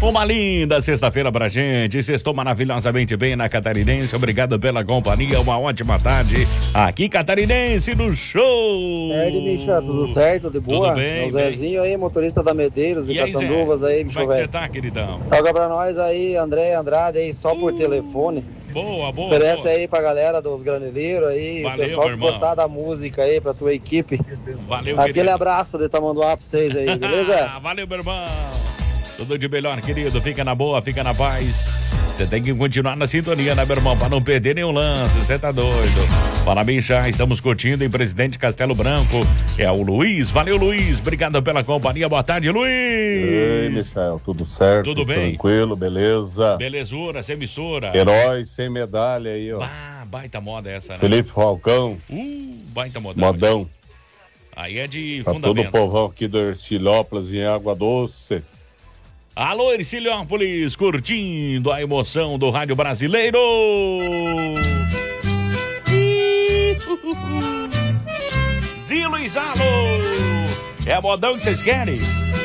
Uma linda sexta-feira pra gente. Sextou maravilhosamente bem na Catarinense. Obrigado pela companhia. Uma ótima tarde aqui, Catarinense, no show. Tarde, Misha. Tudo certo? De boa? Tudo bem, o Zezinho aí, motorista da Medeiros, de Catanduvas aí, bicho velho. Como é que velho. você tá, queridão? Toca pra nós aí, André Andrade aí, só por telefone. Boa. Oferece boa. aí pra galera dos graneleiros aí, Valeu, o pessoal meu que irmão. gostar da música aí, pra tua equipe. Valeu, Aquele querido. abraço de Tamanduá pra vocês aí, beleza? Valeu, meu irmão. Tudo de melhor, querido. Fica na boa, fica na paz. Você tem que continuar na sintonia, né, meu irmão? Pra não perder nenhum lance, você tá doido. Parabéns, já estamos curtindo em Presidente Castelo Branco. É o Luiz. Valeu, Luiz. Obrigado pela companhia. Boa tarde, Luiz. Ei, Michael, tudo certo? Tudo bem? Tranquilo, beleza? Belezura, sem emissora. Herói sem medalha aí, ó. Baita moda essa, né? Felipe Falcão. Baita moda. Modão. Aí é de Pra todo fundamento. o povão aqui do Ercilópolis em Água Doce. Alô, Ercilópolis, curtindo a emoção do rádio brasileiro. Zilo e Zalo. É modão que vocês querem?